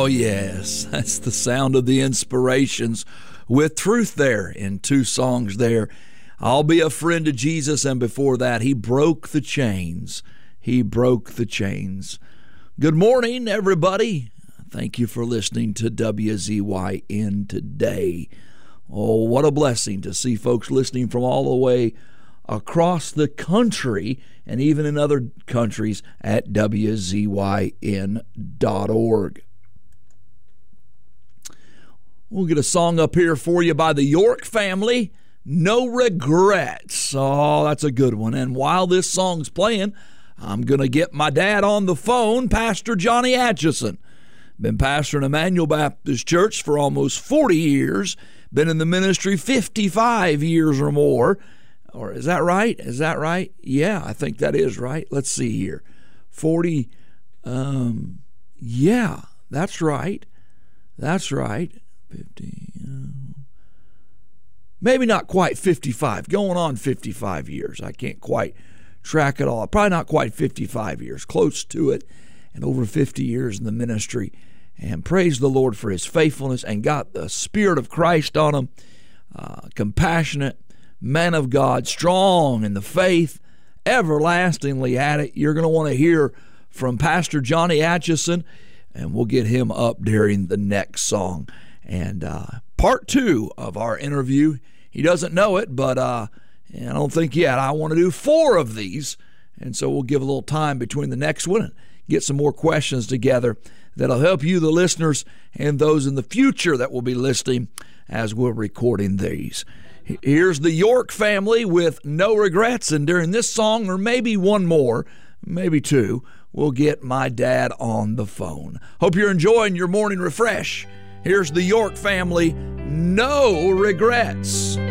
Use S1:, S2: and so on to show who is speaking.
S1: Oh, yes, that's the sound of the Inspirations with Truth there in two songs there. I'll Be a Friend to Jesus, and before that, He Broke the Chains. He broke the chains. Good morning, everybody. Thank you for listening to WZYN today. Oh, what a blessing to see folks listening from all the way across the country and even in other countries at WZYN.org. We'll get a song up here for you by the York family, No Regrets. Oh, that's a good one. And while this song's playing, I'm going to get my dad on the phone, Pastor Johnny Atchison. Been pastoring Emmanuel Baptist Church for almost 40 years. Been in the ministry 55 years or more. Or is that right? Is that right? Yeah, I think that is right. Let's see here. 40, yeah, that's right. That's right. 50, maybe not quite 55, going on 55 years. I can't quite track it all. Probably not quite 55 years, close to it, and over 50 years in the ministry. And praise the Lord for His faithfulness and got the Spirit of Christ on him. Compassionate, man of God, strong in the faith, everlastingly at it. You're going to want to hear from Pastor Johnny Atchison, and we'll get him up during the next song. And part two of our interview, he doesn't know it, but I don't think yet. I want to do 4 of these, and so we'll give a little time between the next one and get some more questions together that'll help you, the listeners, and those in the future that will be listening as we're recording these. Here's the York family with No Regrets, and during this song, or maybe one more, maybe 2, we'll get my dad on the phone. Hope you're enjoying your morning refresh. Here's the York family, No Regrets.